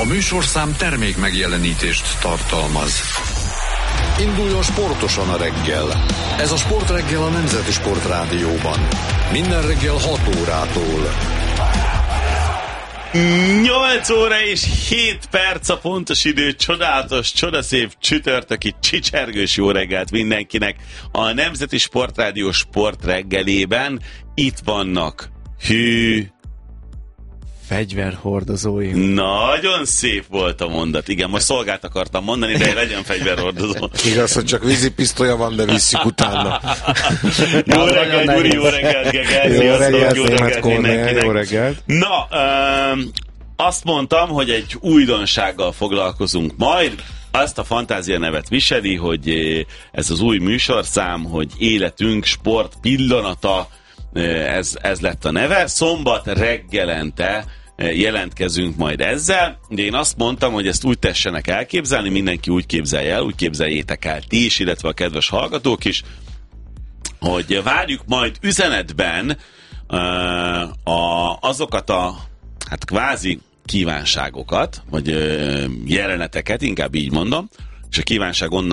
műsorszám termék megjelenítést tartalmaz. Induljon sportosan a reggel. Ez a Sportreggel a Nemzeti Sportrádióban. Minden reggel 6 órától. 8 óra és 7 perc a pontos idő, csodálatos, csodaszép csütörtöki csicsergős jó reggelt mindenkinek. A Nemzeti Sportrádió sportreggelében itt vannak fegyverhordozóim. Nagyon szép volt a mondat. Igen, most szolgált akartam mondani, de legyen fegyverhordozó. Igaz, hogy csak vízipistolya van, de visszük utána. Jó reggelt, Gyuri, jó reggelt, Gegel. Jó reggelt, jó reggelt mindenkinek. Jó reggelt. Na, azt mondtam, hogy egy újdonsággal foglalkozunk majd. Azt a fantázia nevet viseli, hogy ez az új műsorszám, hogy életünk sport pillanata, ez lett a neve. Szombat reggelente jelentkezünk majd ezzel, de én azt mondtam, hogy ezt úgy tessenek elképzelni, mindenki úgy képzelje el, úgy képzeljétek el ti is, illetve a kedves hallgatók is, hogy várjuk majd üzenetben azokat a kvázi kívánságokat, vagy jeleneteket, inkább így mondom, és a kívánság onnan